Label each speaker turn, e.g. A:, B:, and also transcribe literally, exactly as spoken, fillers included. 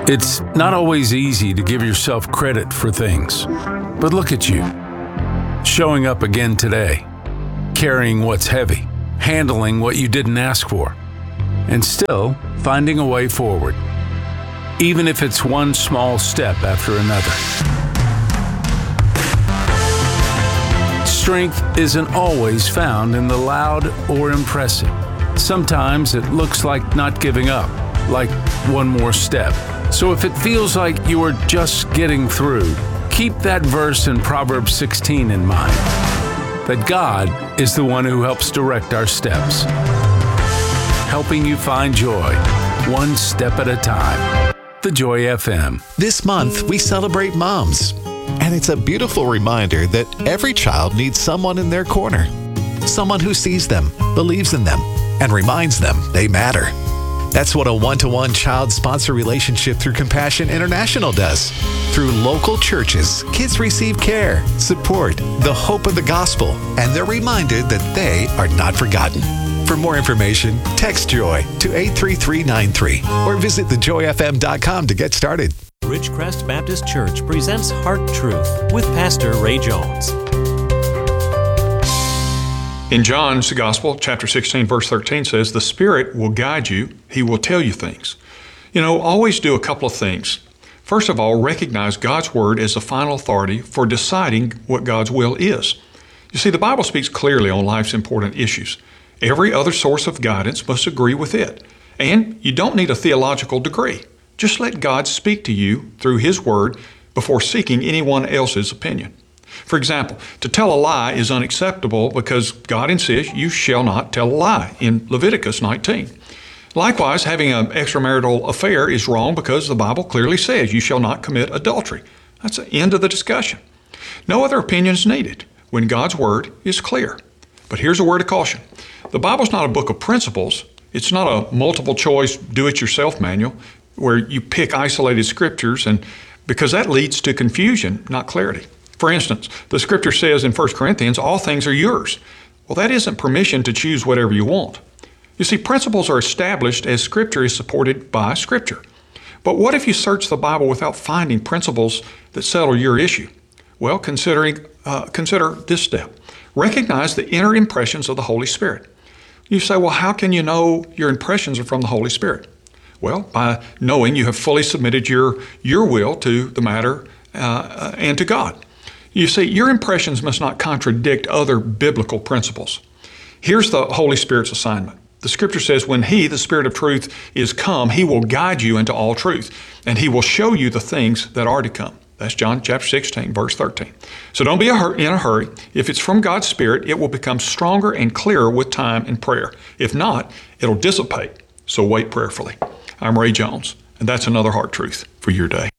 A: It's not always easy to give yourself credit for things, but look at you, showing up again today, carrying what's heavy, handling what you didn't ask for, and still finding a way forward, even if it's one small step after another. Strength isn't always found in the loud or impressive. Sometimes it looks like not giving up, like one more step. So if it feels like you are just getting through, keep that verse in Proverbs sixteen in mind, that God is the one who helps direct our steps, helping you find joy, one step at a time. The Joy F M.
B: This month, we celebrate moms. And it's a beautiful reminder that every child needs someone in their corner. Someone who sees them, believes in them, and reminds them they matter. That's what a one-to-one child-sponsor relationship through Compassion International does. Through local churches, kids receive care, support, the hope of the gospel, and they're reminded that they are not forgotten. For more information, text JOY to eight three three nine three or visit the joy f m dot com to get started.
C: Ridgecrest Baptist Church presents Heart Truth with Pastor Ray Jones.
D: In John's Gospel, chapter sixteen, verse thirteen says, "The Spirit will guide you. He will tell you things." You know, always do a couple of things. First of all, recognize God's Word as the final authority for deciding what God's will is. You see, the Bible speaks clearly on life's important issues. Every other source of guidance must agree with it. And you don't need a theological degree. Just let God speak to you through His Word before seeking anyone else's opinion. For example, to tell a lie is unacceptable because God insists you shall not tell a lie in Leviticus nineteen. Likewise, having an extramarital affair is wrong because the Bible clearly says you shall not commit adultery. That's the end of the discussion. No other opinion is needed when God's Word is clear. But here's a word of caution. The Bible's not a book of principles. It's not a multiple choice do-it-yourself manual where you pick isolated scriptures, and because that leads to confusion, not clarity. For instance, the scripture says in First Corinthians, all things are yours. Well, that isn't permission to choose whatever you want. You see, principles are established as scripture is supported by scripture. But what if you search the Bible without finding principles that settle your issue? Well, considering, uh, consider this step. Recognize the inner impressions of the Holy Spirit. You say, well, how can you know your impressions are from the Holy Spirit? Well, by knowing you have fully submitted your, your will to the matter uh, and to God. You see, your impressions must not contradict other biblical principles. Here's the Holy Spirit's assignment. The Scripture says, when He, the Spirit of truth, is come, He will guide you into all truth, and He will show you the things that are to come. That's John chapter sixteen, verse thirteen. So don't be in a hurry. If it's from God's Spirit, it will become stronger and clearer with time and prayer. If not, it'll dissipate. So wait prayerfully. I'm Ray Jones, and that's another Heart Truth for your day.